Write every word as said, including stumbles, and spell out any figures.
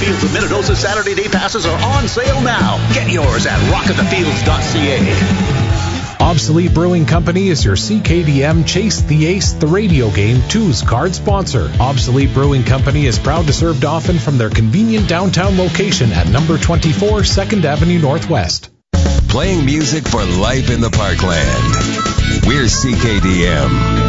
Fields of Minnedosa Saturday Day passes are on sale now. Get yours at rock of the fields dot c a. Obsolete Brewing Company is your C K D M Chase the Ace, the radio game two's card sponsor. Obsolete Brewing Company is proud to serve Dauphin from their convenient downtown location at number twenty-four second Avenue Northwest. Playing music for life in the Parkland. We're C K D M.